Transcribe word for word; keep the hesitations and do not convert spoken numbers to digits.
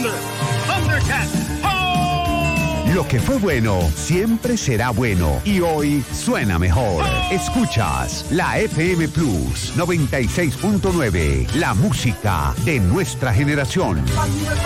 Thunder, Thundercat. ¡Oh! Lo que fue bueno siempre será bueno y hoy suena mejor. ¡Oh! Escuchas la F M Plus noventa y seis punto nueve, la música de nuestra generación.